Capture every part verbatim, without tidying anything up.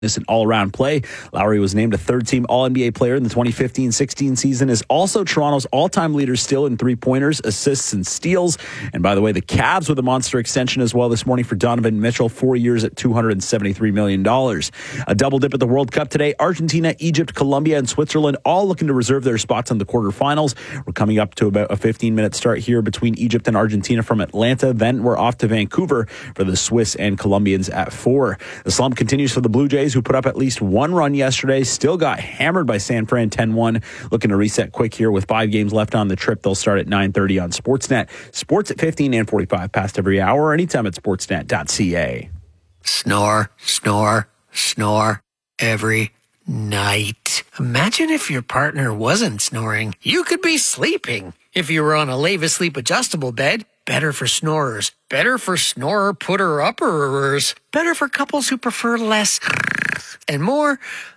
This an all-around play. Lowry was named a third-team All N B A player in the twenty fifteen sixteen season, is also Toronto's all-time leader still in three-pointers, assists, and steals. And by the way, the Cavs with a monster extension as well this morning for Donovan Mitchell, four years at two hundred seventy-three million dollars. A double dip at the World Cup today. Argentina, Egypt, Colombia, and Switzerland all looking to reserve their spots in the quarterfinals. We're coming up to about a fifteen-minute start here between Egypt and Argentina from Atlanta. Then we're off to Vancouver for the Swiss and Colombians at four. The slump continues for the Blue Jays, who put up at least one run yesterday, still got hammered by San Fran ten one. Looking to reset quick here with five games left on the trip. They'll start at nine thirty on Sportsnet. Sports at fifteen and forty-five past every hour, or anytime at sportsnet dot c a. Snore, snore, snore every night. Imagine if your partner wasn't snoring. You could be sleeping. If you were on a Leva Sleep adjustable bed, better for snorers. Better for snorer putter-upperers. Better for couples who prefer less and more.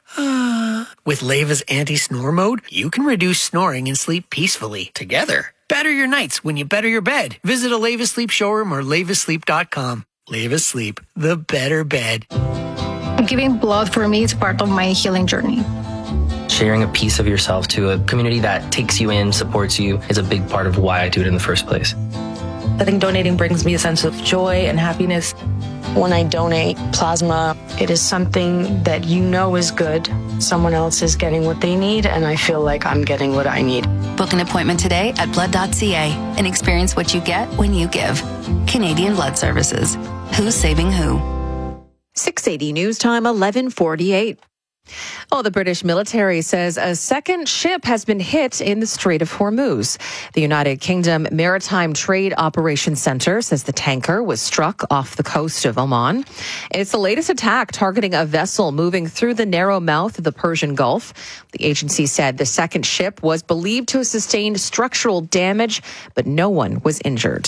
Uh, with Leva's anti-snore mode, you can reduce snoring and sleep peacefully together. Better your nights when you better your bed. Visit a Leva Sleep showroom or leva sleep dot com. Leva Sleep, the better bed. Giving blood for me is part of my healing journey. Sharing a piece of yourself to a community that takes you in, supports you, is a big part of why I do it in the first place. I think donating brings me a sense of joy and happiness. When I donate plasma, it is something that you know is good. Someone else is getting what they need, and I feel like I'm getting what I need. Book an appointment today at blood dot c a and experience what you get when you give. Canadian Blood Services. Who's saving who? six eighty News Time, eleven forty-eight. Oh, the British military says a second ship has been hit in the Strait of Hormuz. The United Kingdom Maritime Trade Operations Center says the tanker was struck off the coast of Oman. It's the latest attack targeting a vessel moving through the narrow mouth of the Persian Gulf. The agency said the second ship was believed to have sustained structural damage, but no one was injured.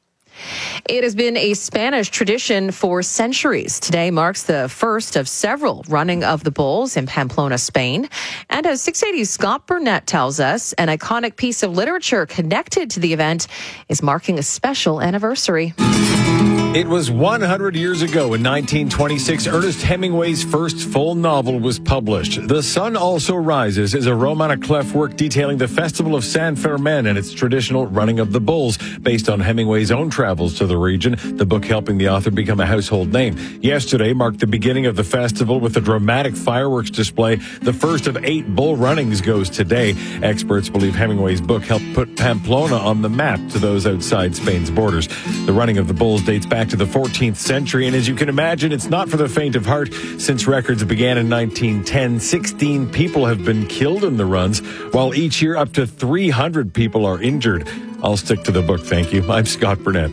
It has been a Spanish tradition for centuries. Today marks the first of several running of the bulls in Pamplona, Spain. And as six eighty's Scott Burnett tells us, an iconic piece of literature connected to the event is marking a special anniversary. It was one hundred years ago in nineteen twenty-six, Ernest Hemingway's first full novel was published. The Sun Also Rises is a Romana Clef work detailing the festival of San Fermin and its traditional running of the bulls, based on Hemingway's own travels to the region, the book helping the author become a household name. Yesterday marked the beginning of the festival with a dramatic fireworks display. The first of eight bull runnings goes today. Experts believe Hemingway's book helped put Pamplona on the map to those outside Spain's borders. The running of the bulls dates back to the fourteenth century, and as you can imagine, it's not for the faint of heart. Since records began in nineteen ten, sixteen people have been killed in the runs, while each year up to three hundred people are injured. I'll stick to the book, thank you. I'm Scott Burnett.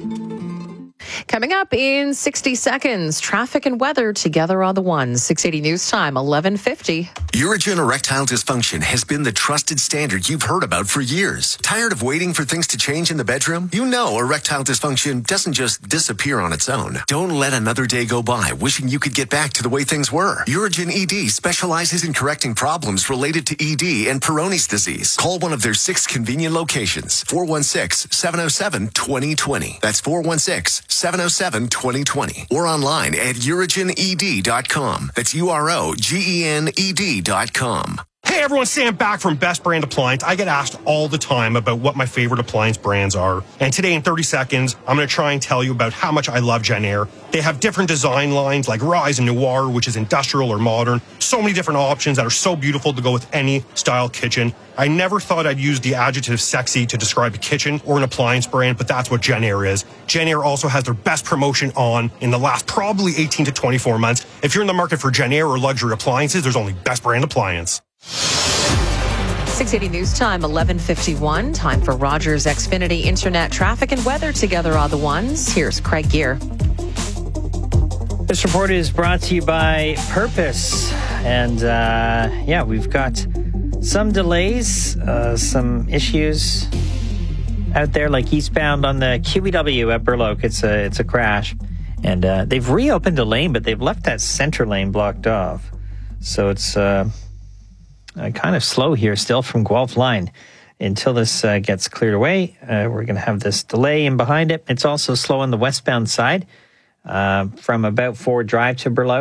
Coming up in sixty seconds, traffic and weather together on the one. six eighty News Time, eleven fifty. Urigen erectile dysfunction has been the trusted standard you've heard about for years. Tired of waiting for things to change in the bedroom? You know erectile dysfunction doesn't just disappear on its own. Don't let another day go by wishing you could get back to the way things were. Urigen E D specializes in correcting problems related to E D and Peyronie's disease. Call one of their six convenient locations. four one six, seven oh seven, two oh two oh. That's four one six, seven oh seven, two oh two oh. Or online at urigen e d dot com. That's U R O G E N E D dot com. Hey everyone, Sam back from Best Brand Appliance. I get asked all the time about what my favorite appliance brands are. And today in thirty seconds, I'm going to try and tell you about how much I love Jenn-Air. They have different design lines like Rise and Noir, which is industrial or modern. So many different options that are so beautiful to go with any style kitchen. I never thought I'd use the adjective sexy to describe a kitchen or an appliance brand, but that's what Jenn-Air is. Jenn-Air also has their best promotion on in the last probably eighteen to twenty-four months. If you're in the market for Jenn-Air or luxury appliances, there's only Best Brand Appliance. six eighty News Time, eleven fifty-one. Time for Rogers Xfinity Internet traffic and weather together on the ones. Here's Craig Gear. This report is brought to you by Purpose. And uh, yeah, we've got some delays, uh, some issues out there, like eastbound on the Q E W at Burloak. It's a, it's a crash. And uh, they've reopened a lane, but they've left that center lane blocked off. So it's uh, uh, kind of slow here still from Guelph Line. Until this uh, gets cleared away, uh, we're going to have this delay in behind it. It's also slow on the westbound side uh, from about Ford Drive to Burloak.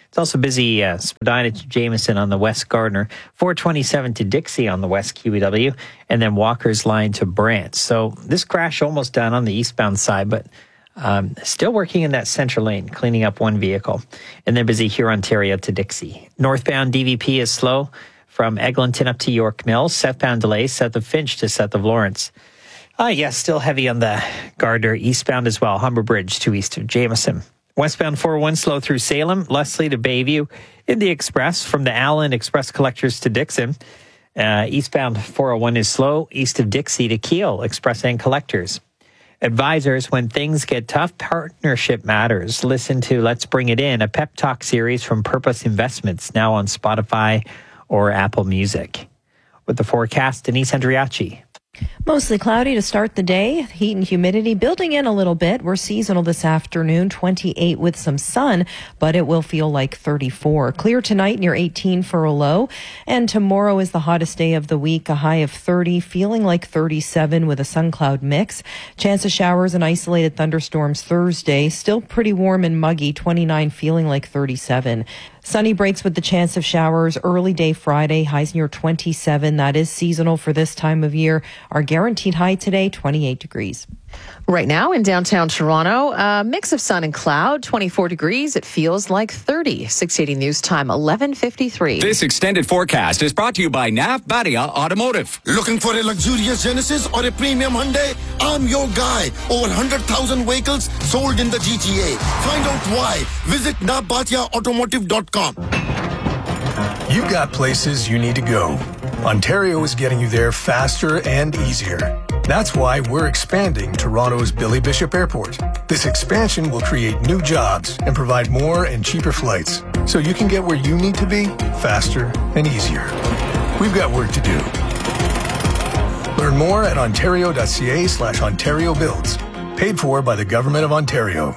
It's also busy uh, Spadina to Jameson on the West Gardner, four twenty-seven to Dixie on the West Q E W, and then Walker's Line to Brant. So this crash almost done on the eastbound side, but um, still working in that center lane, cleaning up one vehicle. And then busy Hurontario to Dixie. Northbound D V P is slow from Eglinton up to York Mills. Southbound delays south of Finch to south of Lawrence. Ah, uh, yes, still heavy on the Gardner eastbound as well. Humber Bridge to east of Jameson. Westbound four oh one slow through Salem, Leslie to Bayview. In the Express from the Allen Express Collectors to Dixon. Uh, eastbound four oh one is slow east of Dixie to Kiel, Express and Collectors. Advisors, when things get tough, partnership matters. Listen to Let's Bring It In, a pep talk series from Purpose Investments, now on Spotify or Apple Music. With the forecast, Denise Andriachi. Mostly cloudy to start the day. Heat and humidity building in a little bit. We're seasonal this afternoon, twenty-eight with some sun, but it will feel like thirty-four. Clear tonight near eighteen for a low. And tomorrow is the hottest day of the week, a high of thirty, feeling like thirty-seven with a sun cloud mix. Chance of showers and isolated thunderstorms Thursday. Still pretty warm and muggy, twenty-nine, feeling like thirty-seven. Sunny breaks with the chance of showers early day Friday, highs near twenty-seven. That is seasonal for this time of year. Our guaranteed high today, twenty-eight degrees. Right now in downtown Toronto, a mix of sun and cloud, twenty-four degrees. It feels like thirty. six eighty News Time, eleven fifty-three. This extended forecast is brought to you by Nav Badia Automotive. Looking for a luxurious Genesis or a premium Hyundai? I'm your guy. Over one hundred thousand vehicles sold in the G T A. Find out why. Visit nav badia automotive dot com. You've got places you need to go. Ontario is getting you there faster and easier. That's why we're expanding Toronto's Billy Bishop Airport. This expansion will create new jobs and provide more and cheaper flights, so you can get where you need to be faster and easier. We've got work to do. Learn more at ontario.ca slash Ontario Builds. Paid for by the Government of Ontario.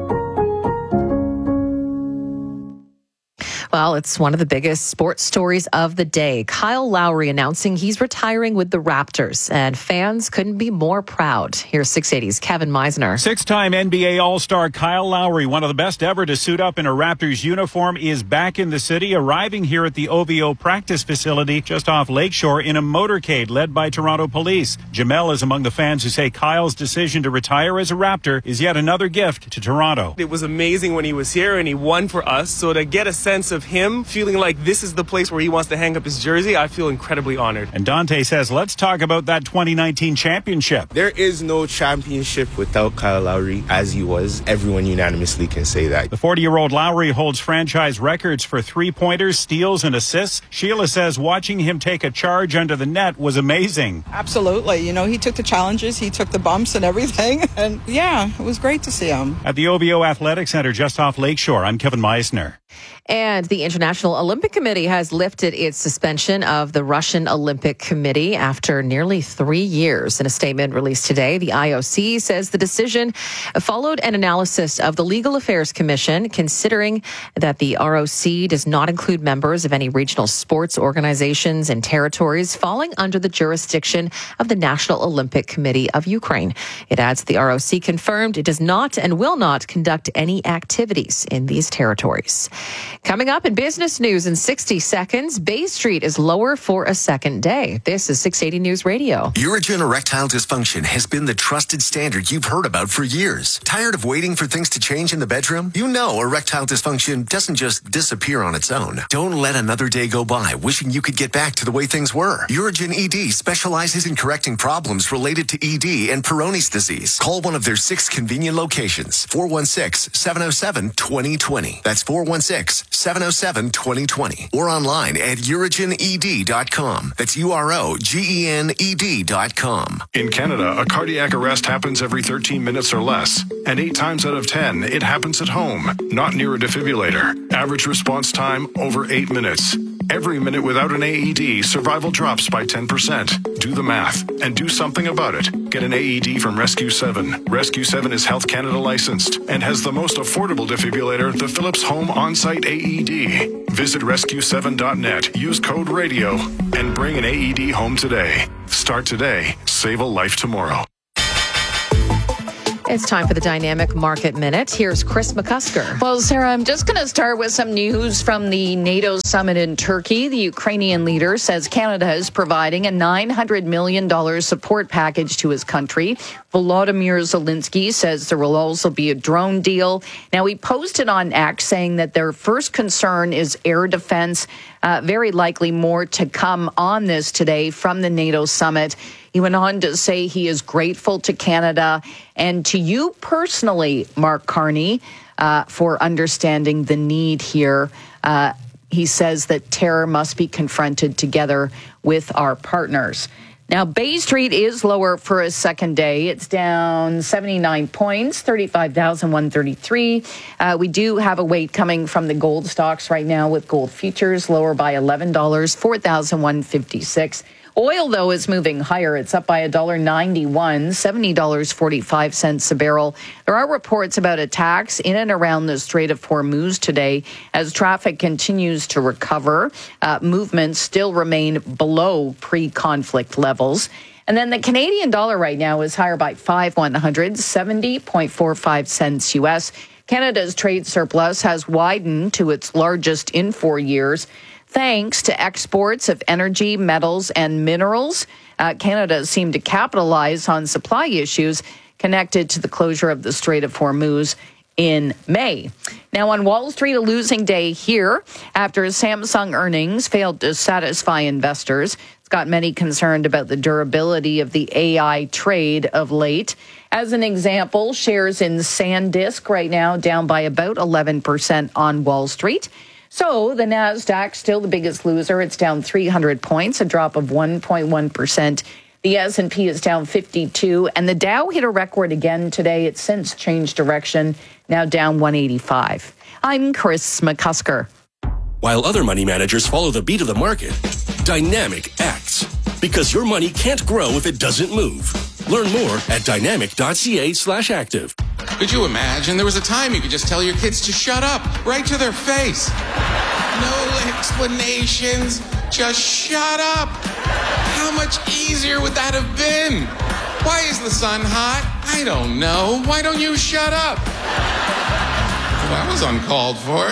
Well, it's one of the biggest sports stories of the day. Kyle Lowry announcing he's retiring with the Raptors, and fans couldn't be more proud. Here's six eighty's Kevin Meisner. Six-time N B A All-Star Kyle Lowry, one of the best ever to suit up in a Raptors uniform, is back in the city, arriving here at the O V O practice facility just off Lakeshore in a motorcade led by Toronto police. Jamel is among the fans who say Kyle's decision to retire as a Raptor is yet another gift to Toronto. It was amazing when he was here and he won for us, so to get a sense of him feeling like this is the place where he wants to hang up his jersey, I feel incredibly honored. And Dante says, let's talk about that twenty nineteen championship. There is no championship without Kyle Lowry, as he was. Everyone unanimously can say that. The forty-year-old Lowry holds franchise records for three-pointers, steals, and assists. Sheila says watching him take a charge under the net was amazing. Absolutely. You know, he took the challenges, he took the bumps and everything. And yeah, it was great to see him. At the O V O Athletic Center just off Lakeshore, I'm Kevin Meisner. And the International Olympic Committee has lifted its suspension of the Russian Olympic Committee after nearly three years. In a statement released today, the I O C says the decision followed an analysis of the Legal Affairs Commission, considering that the R O C does not include members of any regional sports organizations and territories falling under the jurisdiction of the National Olympic Committee of Ukraine. It adds the R O C confirmed it does not and will not conduct any activities in these territories. Coming up in business news in sixty seconds, Bay Street is lower for a second day. This is six eighty News Radio. Urigen erectile dysfunction has been the trusted standard you've heard about for years. Tired of waiting for things to change in the bedroom? You know erectile dysfunction doesn't just disappear on its own. Don't let another day go by wishing you could get back to the way things were. Urigen E D specializes in correcting problems related to E D and Peyronie's disease. Call one of their six convenient locations. four one six, seven oh seven, two oh two oh. That's four one six, seven oh seven, two oh two oh. Or online at urigen e d dot com. That's U R O G E N E D dot com. In Canada, a cardiac arrest happens every thirteen minutes or less. And eight times out of ten, it happens at home, not near a defibrillator. Average response time, over eight minutes. Every minute without an A E D, survival drops by ten percent. Do the math and do something about it. Get an A E D from Rescue seven. Rescue seven is Health Canada licensed and has the most affordable defibrillator, the Philips Home On-Site A E D. Visit rescue seven dot net, use code RADIO, and bring an A E D home today. Start today, save a life tomorrow. It's time for the Dynamic Market Minute. Here's Chris McCusker. Well, Sarah, I'm just going to start with some news from the NATO summit in Turkey. The Ukrainian leader says Canada is providing a nine hundred million dollars support package to his country. Volodymyr Zelensky says there will also be a drone deal. Now, he posted on X saying that their first concern is air defense. Uh, very likely more to come on this today from the NATO summit. He went on to say he is grateful to Canada and to you personally, Mark Carney, uh, for understanding the need here. Uh, he says that terror must be confronted together with our partners. Now, Bay Street is lower for a second day. It's down seventy-nine points, thirty-five thousand one hundred thirty-three. Uh, we do have a weight coming from the gold stocks right now with gold futures lower by eleven dollars, four thousand one hundred fifty-six. Oil, though, is moving higher. It's up by one dollar ninety-one, seventy dollars and forty-five cents a barrel. There are reports about attacks in and around the Strait of Hormuz today as traffic continues to recover. Uh, movements still remain below pre-conflict levels. And then the Canadian dollar right now is higher by five one hundred, seventy point four five cents U S. Canada's trade surplus has widened to its largest in four years. Thanks to exports of energy, metals, and minerals, uh, Canada seemed to capitalize on supply issues connected to the closure of the Strait of Hormuz in May. Now, on Wall Street, a losing day here after Samsung earnings failed to satisfy investors. It's got many concerned about the durability of the A I trade of late. As an example, shares in SanDisk right now down by about eleven percent on Wall Street. So the NASDAQ, still the biggest loser. It's down three hundred points, a drop of one point one percent. The S and P is down fifty-two, and the Dow hit a record again today. It's since changed direction, now down one eighty-five. I'm Chris McCusker. While other money managers follow the beat of the market, Dynamic acts. Because your money can't grow if it doesn't move. Learn more at dynamic.ca slash active. Could you imagine there was a time you could just tell your kids to shut up right to their face? No explanations, just shut up. How much easier would that have been? Why is the sun hot? I don't know. Why don't you shut up? Well, that was uncalled for.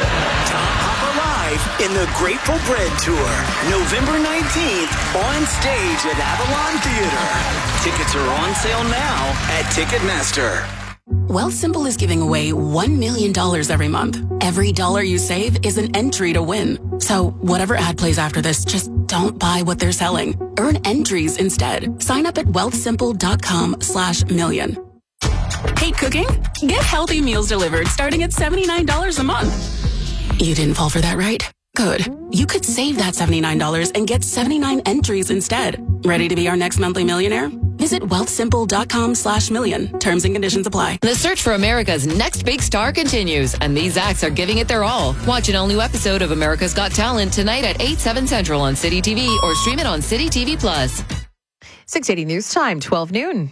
Live in the Grateful Bread Tour, November nineteenth, on stage at Avalon Theater. Tickets are on sale now at Ticketmaster. Wealthsimple is giving away one million dollars every month. Every dollar you save is an entry to win. So whatever ad plays after this, just don't buy what they're selling. Earn entries instead. Sign up at wealthsimple.com slash million. Hate cooking? Get healthy meals delivered starting at seventy-nine dollars a month. You didn't fall for that, right? Good. You could save that seventy-nine dollars and get seventy-nine entries instead. Ready to be our next monthly millionaire? Visit wealthsimple.com slash million. Terms and conditions apply. The search for America's next big star continues, and these acts are giving it their all. Watch an all-new episode of America's Got Talent tonight at eight, seven Central on City T V or stream it on City T V Plus. six eighty News Time, twelve noon.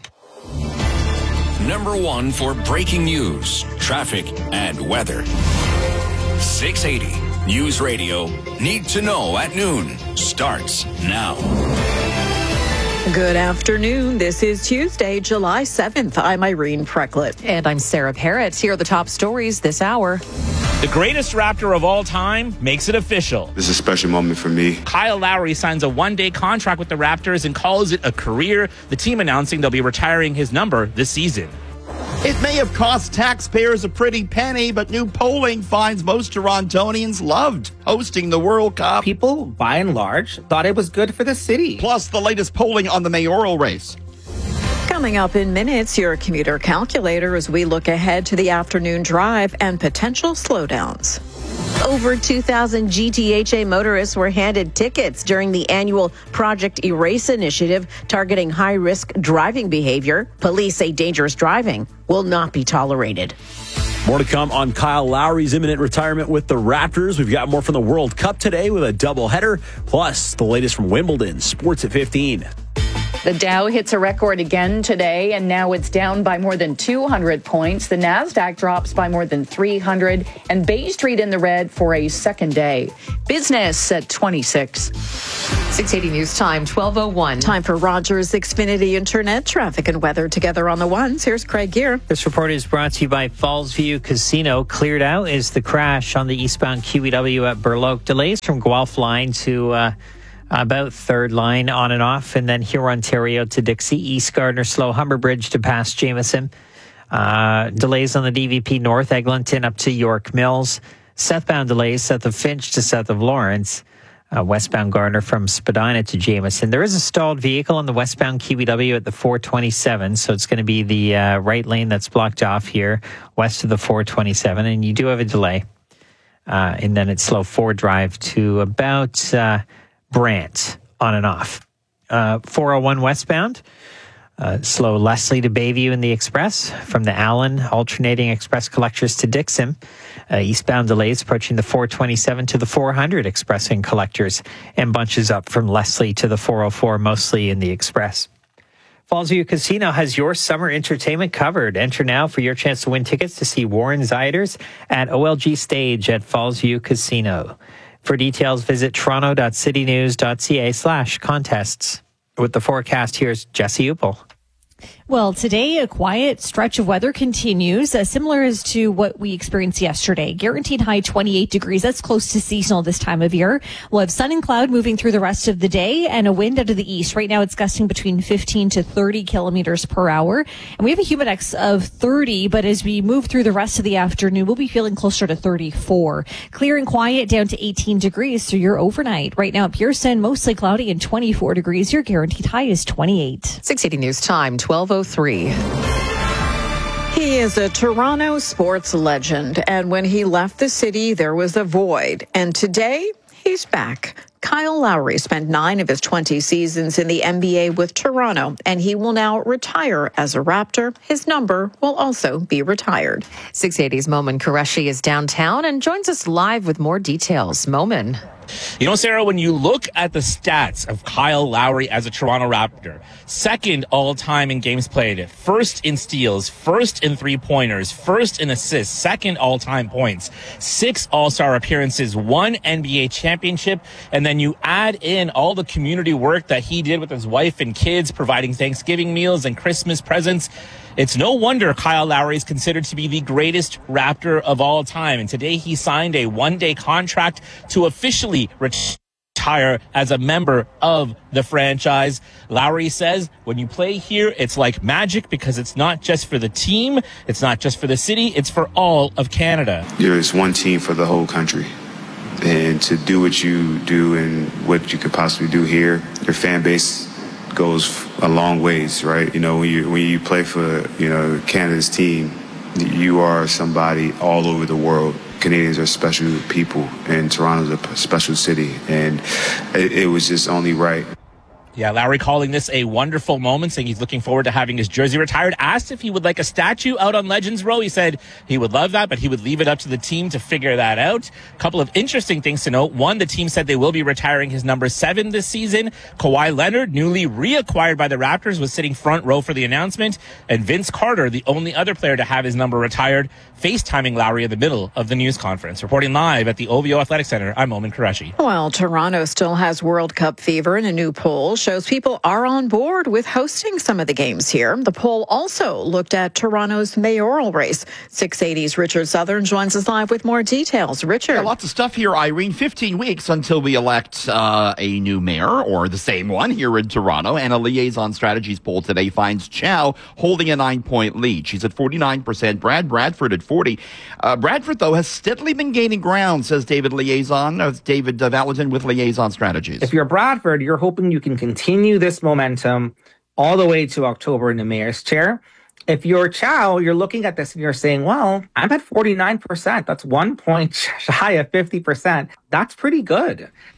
Number one for breaking news, traffic, and weather. six eighty News Radio. Need to know at noon starts now. Good afternoon. This is Tuesday, July seventh. I'm Irene Precklett. And I'm Sarah Parrott. Here are the top stories this hour. The greatest Raptor of all time makes it official. This is a special moment for me. Kyle Lowry signs a one-day contract with the Raptors and calls it a career, the team announcing they'll be retiring his number this season. It may have cost taxpayers a pretty penny, but new polling finds most Torontonians loved hosting the World Cup. People, by and large, thought it was good for the city. Plus, the latest polling on the mayoral race. Coming up in minutes, your commuter calculator as we look ahead to the afternoon drive and potential slowdowns. Over two thousand G T H A motorists were handed tickets during the annual Project Erase initiative targeting high-risk driving behavior. Police say dangerous driving will not be tolerated. More to come on Kyle Lowry's imminent retirement with the Raptors. We've got more from the World Cup today with a doubleheader, plus the latest from Wimbledon. Sports at fifteen. The Dow hits a record again today, and now it's down by more than two hundred points. The Nasdaq drops by more than three hundred, and Bay Street in the red for a second day. Business at twenty-six. six eighty News Time, twelve oh one. Time for Rogers Xfinity Internet traffic and weather together on the ones. Here's Craig Gear. This report is brought to you by Fallsview Casino. Cleared out is the crash on the eastbound Q E W at Burloak. Delays from Guelph line to uh, about third line on and off, and then Huron, Ontario to Dixie. East Gardner slow, Humber Bridge to past Jameson. Uh, delays on the D V P North Eglinton up to York Mills. Southbound delays south of Finch to south of Lawrence. Uh, westbound Gardner from Spadina to Jameson. There is a stalled vehicle on the westbound Q E W at the four twenty-seven, so it's going to be the uh, right lane that's blocked off here west of the four twenty-seven, and you do have a delay. Uh, and then it's slow Ford Drive to about uh, Brant on and off. Uh, four oh one westbound. Uh, slow Leslie to Bayview in the Express. From the Allen, alternating Express collectors to Dixon. Uh, eastbound delays approaching the four twenty-seven to the four hundred Express and collectors. And bunches up from Leslie to the four oh four, mostly in the Express. Fallsview Casino has your summer entertainment covered. Enter now for your chance to win tickets to see Warren Ziders at O L G Stage at Fallsview Casino. For details, visit toronto.citynews.ca slash contests. With the forecast, here's Jesse Upel. Well, today, a quiet stretch of weather continues, uh, similar as to what we experienced yesterday. Guaranteed high twenty-eight degrees. That's close to seasonal this time of year. We'll have sun and cloud moving through the rest of the day and a wind out of the east. Right now, it's gusting between fifteen to thirty kilometers per hour. And we have a humidex of thirty, but as we move through the rest of the afternoon, we'll be feeling closer to thirty-four. Clear and quiet down to eighteen degrees through your overnight. Right now at Pearson, mostly cloudy and twenty-four degrees. Your guaranteed high is twenty-eight. six eighty News Time, twelve oh three. He is a Toronto sports legend, and when he left the city, there was a void. And today, he's back. Kyle Lowry spent nine of his twenty seasons in the N B A with Toronto, and he will now retire as a Raptor. His number will also be retired. six eighty's Momin Qureshi is downtown and joins us live with more details. Momin. You know, Sarah, when you look at the stats of Kyle Lowry as a Toronto Raptor, second all-time in games played, first in steals, first in three-pointers, first in assists, second all-time points, six All-Star appearances, one N B A championship, and then you add in all the community work that he did with his wife and kids, providing Thanksgiving meals and Christmas presents. It's no wonder Kyle Lowry is considered to be the greatest Raptor of all time. And today he signed a one-day contract to officially retire as a member of the franchise. Lowry says, when you play here, it's like magic because it's not just for the team, it's not just for the city, it's for all of Canada. There's one team for the whole country. And to do what you do and what you could possibly do here, your fan base goes a long ways, right? You know, when you when you play for, you know, Canada's team, you are somebody all over the world. Canadians are special people, and Toronto's a special city, and it, it was just only right. Yeah, Lowry calling this a wonderful moment, saying he's looking forward to having his jersey retired. Asked if he would like a statue out on Legends Row. He said he would love that, but he would leave it up to the team to figure that out. A couple of interesting things to note. One, the team said they will be retiring his number seven this season. Kawhi Leonard, newly reacquired by the Raptors, was sitting front row for the announcement. And Vince Carter, the only other player to have his number retired, FaceTiming Lowry in the middle of the news conference. Reporting live at the O V O Athletic Center, I'm Momin Qureshi. Well, Toronto still has World Cup fever, and a new poll shows people are on board with hosting some of the games here. The poll also looked at Toronto's mayoral race. six eighty's Richard Southern joins us live with more details. Richard. Yeah, lots of stuff here, Irene. fifteen weeks until we elect uh, a new mayor, or the same one here in Toronto. And a liaison strategies poll today finds Chow holding a nine-point lead. She's at forty-nine percent. Brad Bradford at forty. Uh, Bradford, though, has steadily been gaining ground, says David Liaison, uh, David uh, Valentin with Liaison Strategies. If you're Bradford, you're hoping you can continue this momentum all the way to October in the mayor's chair. If you're Chow, you're looking at this and you're saying, well, I'm at forty-nine percent. That's one point shy of fifty percent. That's pretty good.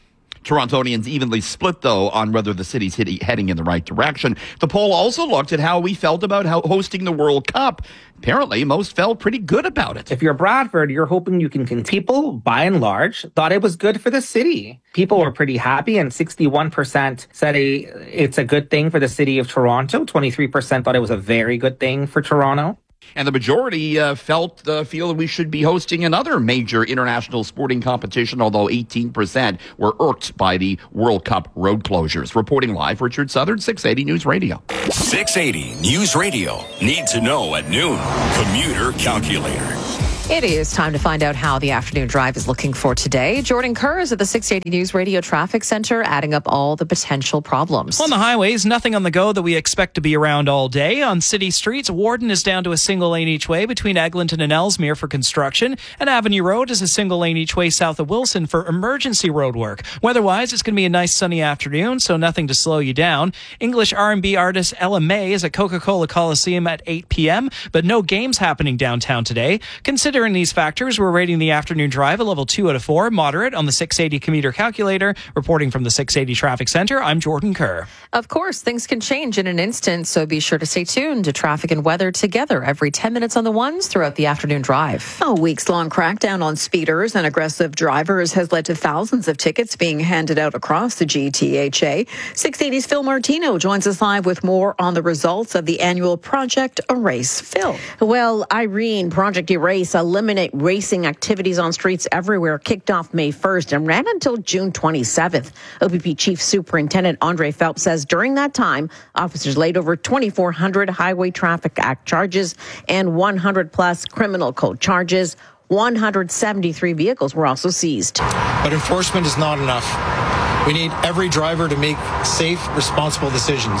Torontonians evenly split, though, on whether the city's hit- heading in the right direction. The poll also looked at how we felt about how hosting the World Cup. Apparently, most felt pretty good about it. If you're Bradford, you're hoping you can continue. People, by and large, thought it was good for the city. People were pretty happy, and sixty-one percent said a, it's a good thing for the city of Toronto. twenty-three percent thought it was a very good thing for Toronto. And the majority uh, felt uh, feel that we should be hosting another major international sporting competition, although eighteen percent were irked by the World Cup road closures. Reporting live, Richard Southern, six eighty News Radio. six eighty News Radio. Need to know at noon. Commuter Calculator. It is time to find out how the afternoon drive is looking for today. Jordan Kerr is at the six eighty News Radio Traffic Center, adding up all the potential problems. On the highways, nothing on the go that we expect to be around all day. On city streets, Warden is down to a single lane each way between Eglinton and Ellesmere for construction, and Avenue Road is a single lane each way south of Wilson for emergency road work. Weather-wise, it's going to be a nice sunny afternoon, so nothing to slow you down. English R and B artist Ella May is at Coca-Cola Coliseum at eight p.m., but no games happening downtown today. Consider Considering these factors, we're rating the afternoon drive a level two out of four, moderate on the six eighty commuter calculator. Reporting from the six eighty Traffic Center, I'm Jordan Kerr. Of course, things can change in an instant, so be sure to stay tuned to traffic and weather together every ten minutes on the ones throughout the afternoon drive. A weeks-long crackdown on speeders and aggressive drivers has led to thousands of tickets being handed out across the G T H A. six eighty's Phil Martino joins us live with more on the results of the annual Project Erase. Phil. Well, Irene, Project Erase, eliminate racing activities on streets everywhere, kicked off May first and ran until June twenty-seventh. O P P Chief Superintendent Andre Phelps says during that time, officers laid over twenty-four hundred Highway Traffic Act charges and one hundred plus criminal code charges. one hundred seventy-three vehicles were also seized. But enforcement is not enough. We need every driver to make safe, responsible decisions.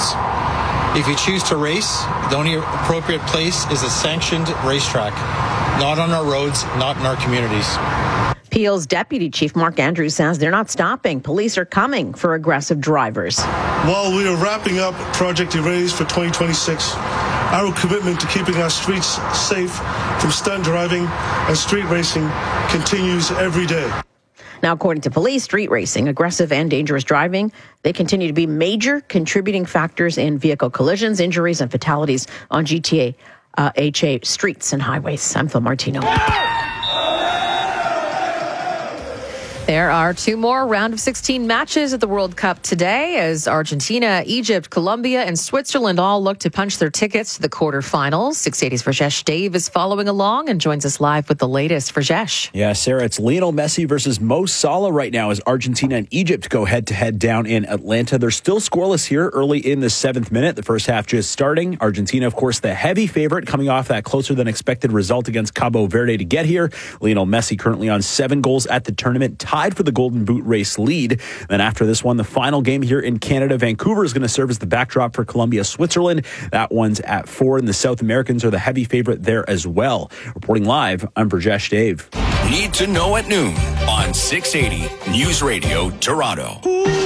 If you choose to race, the only appropriate place is a sanctioned racetrack, not on our roads, not in our communities. Peel's Deputy Chief Mark Andrews says they're not stopping. Police are coming for aggressive drivers. While we are wrapping up Project Erase for twenty twenty-six, our commitment to keeping our streets safe from stunt driving and street racing continues every day. Now, according to police, street racing, aggressive and dangerous driving, they continue to be major contributing factors in vehicle collisions, injuries, and fatalities on G T A uh, H A streets and highways. I'm Phil Martino. There are two more round of sixteen matches at the World Cup today as Argentina, Egypt, Colombia, and Switzerland all look to punch their tickets to the quarterfinals. six eighty's Rajesh Dave is following along and joins us live with the latest. Rajesh. Yeah, Sarah, it's Lionel Messi versus Mo Salah right now as Argentina and Egypt go head-to-head down in Atlanta. They're still scoreless here early in the seventh minute. The first half just starting. Argentina, of course, the heavy favorite coming off that closer-than-expected result against Cabo Verde to get here. Lionel Messi currently on seven goals at the tournament, tied for the Golden Boot race lead. Then after this one, the final game here in Canada, Vancouver is going to serve as the backdrop for Colombia, Switzerland. That one's at four, and the South Americans are the heavy favorite there as well. Reporting live, I'm Brajesh Dave. Need to know at noon on six eighty News Radio Toronto.